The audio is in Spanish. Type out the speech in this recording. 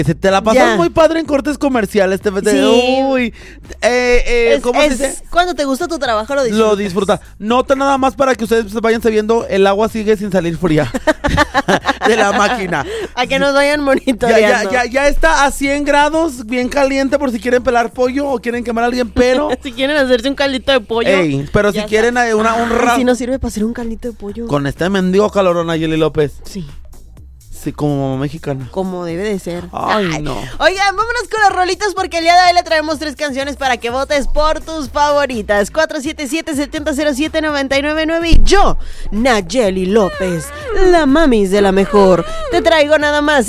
Te la pasas muy padre en cortes comerciales. Sí. Uy. ¿Cómo se dice? Cuando te gusta tu trabajo lo disfrutas. Lo disfruta. Nota nada más para que ustedes vayan sabiendo, el agua sigue sin salir fría de la máquina. A que nos vayan monitoreando. Ya está a 100 grados, bien caliente por si quieren pelar pollo o quieren quemar a alguien, pero... si quieren hacerse un caldito de pollo. Pero si quieren si nos sirve para hacer un caldito de pollo. Con este mendigo calorón, Ayeli López. Sí. Sí, como mamá mexicana. Como debe de ser. Ay, no. Oigan, vámonos con los rolitos porque el día de hoy le traemos 3 canciones para que votes por tus favoritas. 477-7007-999 y yo, Nayeli López, la mamis de la mejor. Te traigo nada más